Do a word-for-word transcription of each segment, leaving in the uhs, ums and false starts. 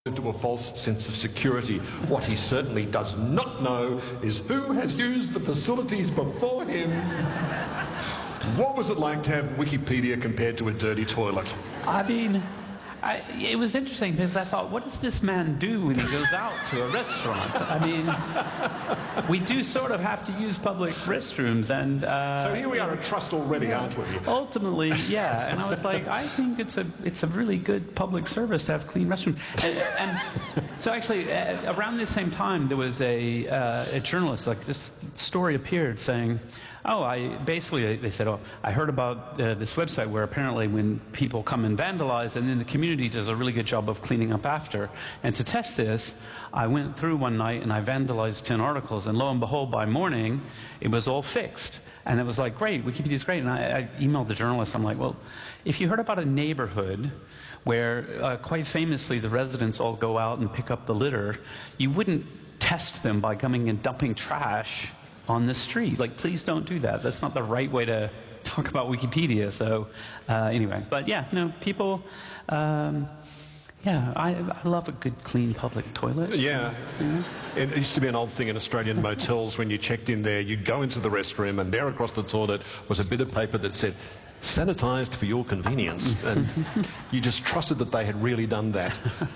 into a false sense of security. What he certainly does not know is who has used the facilities before him. What was it like to have Wikipedia compared to a dirty toilet? I mean, I, it was interesting because I thought, what does this man do when he goes out to a restaurant? I mean, we do sort of have to use public restrooms, and uh, so here we are at Trust already, yeah, aren't we? Ultimately, yeah. And I was like, I think it's a it's a really good public service to have clean restrooms. And, and so actually, uh, around the same time, there was a uh, a journalist, like this story appeared saying, oh, I basically, they said, oh, I heard about uh, this website where apparently when people come and vandalize, and then the community does a really good job of cleaning up after. And to test this, I went through one night and I vandalized ten articles, and lo and behold, by morning, it was all fixed. And it was like, great, Wikipedia's great. And I, I emailed the journalist, I'm like, well, if you heard about a neighborhood where uh, quite famously the residents all go out and pick up the litter, you wouldn't test them by coming and dumping trash on the street. Like, please don't do that. That's not the right way to talk about Wikipedia. So uh, anyway, but yeah, no, people, um, yeah, I, I love a good, clean public toilet. Yeah. Yeah. It used to be an old thing in Australian motels. When you checked in there, you'd go into the restroom, and there across the toilet was a bit of paper that said, "Sanitised for your convenience." And you just trusted that they had really done that.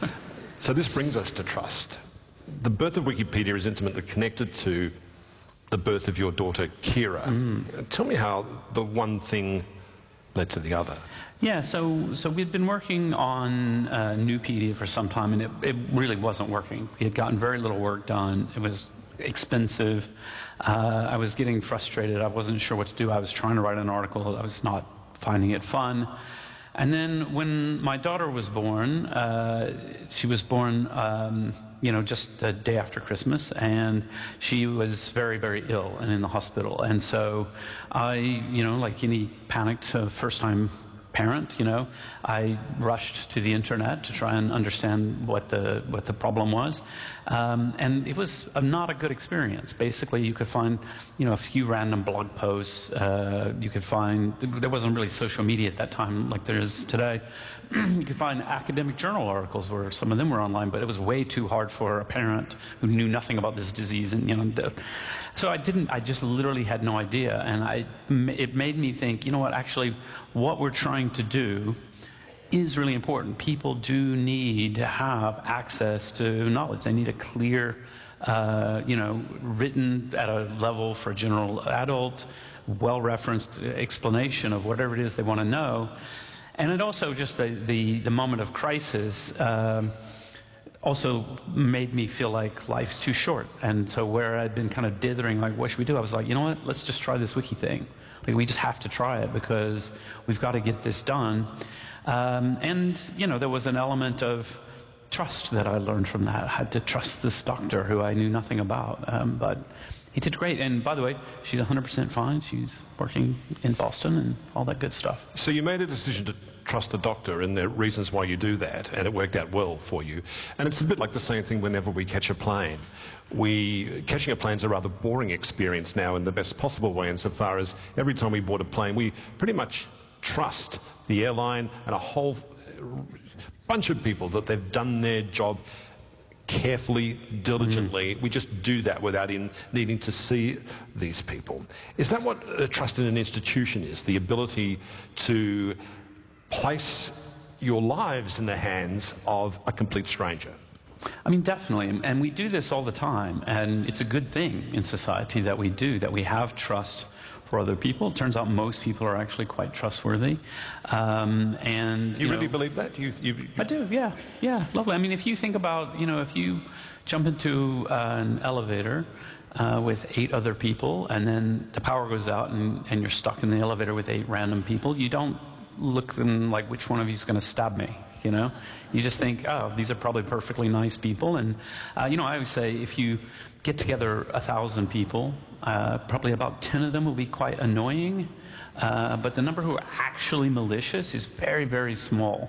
So this brings us to trust. The birth of Wikipedia is intimately connected to the birth of your daughter, Kira. Mm. Tell me how the one thing led to the other. Yeah, so so we'd been working on uh, Nupedia for some time, and it, it really wasn't working. We had gotten very little work done. It was expensive. Uh, I was getting frustrated. I wasn't sure what to do. I was trying to write an article. I was not finding it fun. And then when my daughter was born, uh, she was born, um, you know, just the day after Christmas, and she was very, very ill and in the hospital. And so I, you know, like any panicked uh, first-time parent, you know, I rushed to the internet to try and understand what the what the problem was, um, and it was a, not a good experience. Basically, you could find, you know, a few random blog posts. Uh, you could find there wasn't really social media at that time like there is today. You could find academic journal articles where some of them were online, but it was way too hard for a parent who knew nothing about this disease, and you know, so I didn't. I just literally had no idea, and I it made me think. You know what? Actually, what we're trying to do is really important. People do need to have access to knowledge. They need a clear, uh, you know, written at a level for a general adult, well-referenced explanation of whatever it is they want to know. And it also just the, the, the moment of crisis um, also made me feel like life's too short. And so where I'd been kind of dithering, like, what should we do? I was like, you know what, let's just try this wiki thing. Like, we just have to try it because we've got to get this done. Um, and, you know, there was an element of trust that I learned from that. I had to trust this doctor who I knew nothing about. Um, but he did great. And by the way, she's one hundred percent fine. She's working in Boston and all that good stuff. So you made a decision to trust the doctor, and there are reasons why you do that, and it worked out well for you. And it's a bit like the same thing whenever we catch a plane. We, catching a plane's a rather boring experience now in the best possible way, insofar as every time we board a plane, we pretty much trust the airline and a whole bunch of people that they've done their job carefully, diligently. Mm. We just do that without in needing to see these people. Is that what uh, trust in an institution is? The ability to place your lives in the hands of a complete stranger? I mean, definitely. And we do this all the time. And it's a good thing in society that we do, that we have trust for other people. It turns out most people are actually quite trustworthy. Um, and you, you really know, believe that? You, you, you... I do, yeah. Yeah, lovely. I mean, if you think about, you know, if you jump into uh, an elevator uh, with eight other people, and then the power goes out and, and you're stuck in the elevator with eight random people, you don't look them like, which one of you is going to stab me? You know, you just think, oh, these are probably perfectly nice people. And, uh, you know, I always say if you get together a thousand people, uh, probably about ten of them will be quite annoying. Uh, but the number who are actually malicious is very, very small.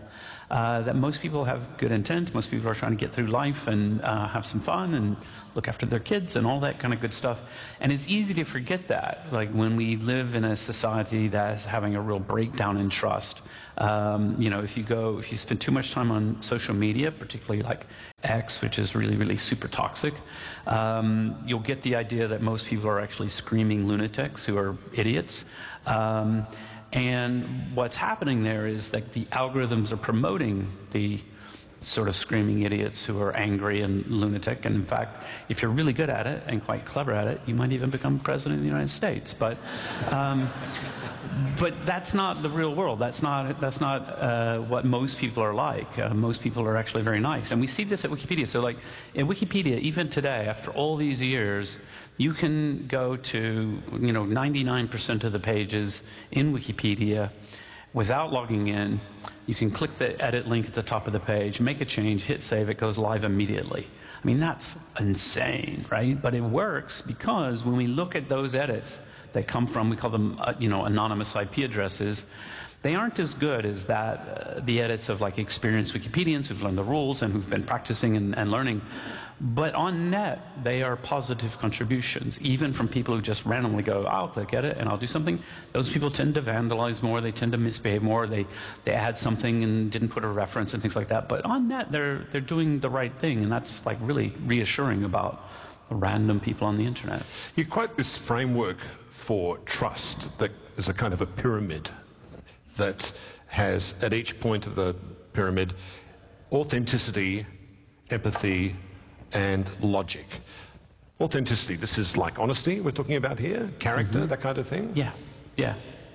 uh, that most people have good intent. Most people are trying to get through life and uh, have some fun and look after their kids and all that kind of good stuff. And it's easy to forget that, like when we live in a society that's having a real breakdown in trust. Um, you know, if you go, if you spend too much time on social media, particularly like X, which is really, really super toxic, um, you'll get the idea that most people are actually screaming lunatics who are idiots. Um, and what's happening there is that the algorithms are promoting the sort of screaming idiots who are angry and lunatic. And in fact, if you're really good at it and quite clever at it, you might even become president of the United States. But, um, but that's not the real world. That's not, that's not uh, what most people are like. Uh, most people are actually very nice. And we see this at Wikipedia. So like in Wikipedia, even today, after all these years, you can go to, you know, ninety-nine percent of the pages in Wikipedia without logging in. You can click the edit link at the top of the page, make a change, hit save, it goes live immediately. I mean, that's insane, right? But it works because when we look at those edits that come from, we call them, uh, you know, anonymous I P addresses, they aren't as good as that, uh, the edits of like experienced Wikipedians who've learned the rules and who've been practicing and, and learning. But on net, they are positive contributions, even from people who just randomly go, I'll click edit and I'll do something. Those people tend to vandalize more, they tend to misbehave more, they, they add something and didn't put a reference and things like that. But on net, they're, they're doing the right thing, and that's like really reassuring about random people on the internet. You quote this framework for trust that is a kind of a pyramid that has, at each point of the pyramid, authenticity, empathy, and logic. Authenticity, this is like honesty we're talking about here, character, mm-hmm. that kind of thing. Yeah, yeah.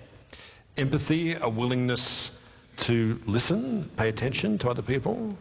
Empathy, a willingness to listen, pay attention to other people.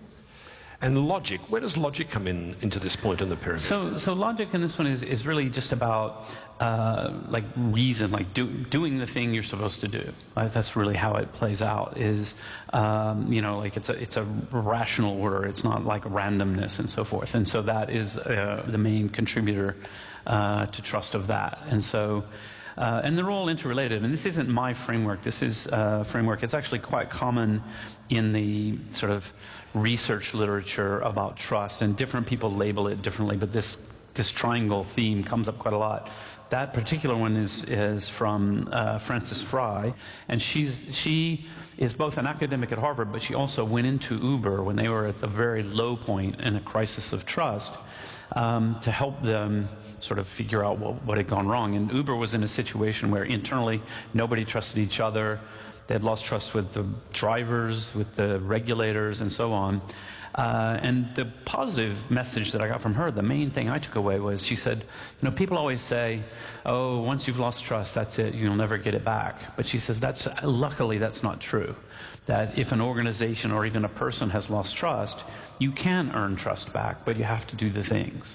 And logic, where does logic come in into this point in the pyramid? So, so logic in this one is, is really just about uh, like reason, like do, doing the thing you're supposed to do. Right? That's really how it plays out. Is um, you know, like it's a it's a rational order. It's not like randomness and so forth. And so that is uh, the main contributor uh, to trust of that. And so. Uh, and they're all interrelated. And this isn't my framework. This is a framework. It's actually quite common in the sort of research literature about trust, and different people label it differently, but this, this triangle theme comes up quite a lot. That particular one is, is from uh, Frances Frei, and she's, she is both an academic at Harvard, but she also went into Uber when they were at the very low point in a crisis of trust, um, to help them sort of figure out what, what had gone wrong. And Uber was in a situation where internally nobody trusted each other. They had lost trust with the drivers, with the regulators, and so on. Uh, and the positive message that I got from her, the main thing I took away was she said, you know, people always say, oh, once you've lost trust, that's it, you'll never get it back. But she says, that's, luckily that's not true. That if an organization or even a person has lost trust, you can earn trust back, but you have to do the things.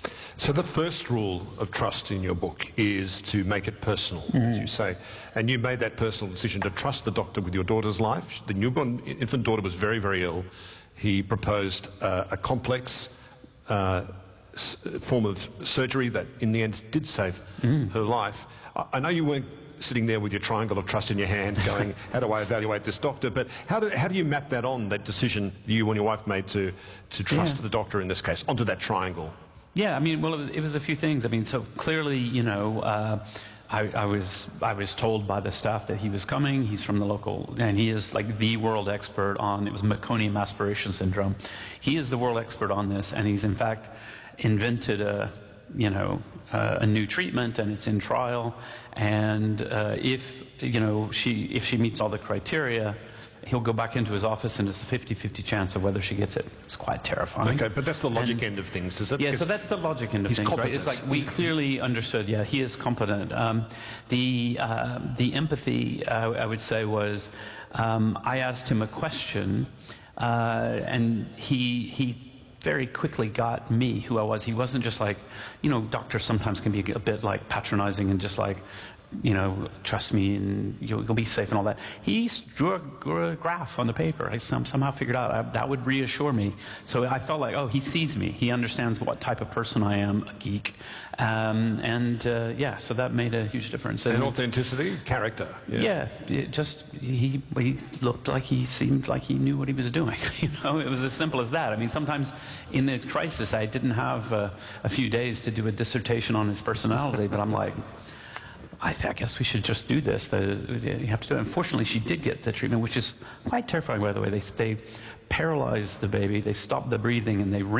So the first rule of trust in your book is to make it personal, mm. as you say. And you made that personal decision to trust the doctor with your daughter's life. The newborn infant daughter was very, very ill. He proposed uh, a complex uh, s form of surgery that in the end did save mm. her life. I, I know you weren't sitting there with your triangle of trust in your hand going, how do I evaluate this doctor? But how do, how do you map that on, that decision you and your wife made to, to trust yeah. the doctor in this case, onto that triangle? Yeah, I mean, well, it was, it was a few things. I mean, so clearly, you know, uh, I, I was I was told by the staff that he was coming. He's from the local, and he is like the world expert on, it was meconium aspiration syndrome. He is the world expert on this, and he's in fact invented a, you know, uh, a new treatment, and it's in trial. And uh, if, you know, she if she meets all the criteria, he'll go back into his office, and it's a fifty fifty chance of whether she gets it. It's quite terrifying. Okay, but that's the logic and, end of things, is it? Yeah, so that's the logic end of things, competent. right? It's like we clearly understood, yeah, he is competent. Um, the, uh, the empathy, uh, I would say, was um, I asked him a question, uh, and he, he very quickly got me, who I was. He wasn't just like, you know, doctors sometimes can be a bit like patronizing and just like, you know, trust me and you'll, you'll be safe and all that. He drew a, drew a graph on the paper. I some, somehow figured out I, that would reassure me. So I felt like, oh, he sees me. He understands what type of person I am, a geek. Um, and uh, yeah, so that made a huge difference. And, and authenticity, character. Yeah, yeah it just he, he looked like he seemed like he knew what he was doing. You know, it was as simple as that. I mean, sometimes in the crisis, I didn't have uh, a few days to do a dissertation on his personality, but I'm like, I, th I guess we should just do this. The, you have to do it. Unfortunately, she did get the treatment, which is quite terrifying, by the way. They, they paralyzed the baby, they stopped the breathing, and they